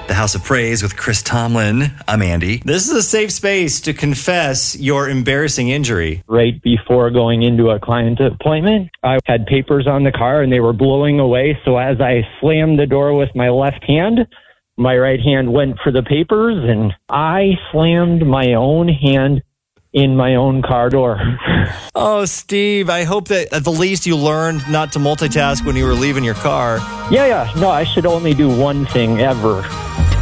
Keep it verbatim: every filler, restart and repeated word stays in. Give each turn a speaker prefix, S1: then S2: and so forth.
S1: The House of Praise with Chris Tomlin. I'm Andy. This is a safe space to confess your embarrassing injury.
S2: Right before going into a client appointment, I had papers on the car and they were blowing away. So as I slammed the door with my left hand, my right hand went for the papers and I slammed my own hand in my own car door.
S1: Oh, Steve, I hope that at the least you learned not to multitask when you were leaving your car.
S2: Yeah, yeah. No, I should only do one thing ever.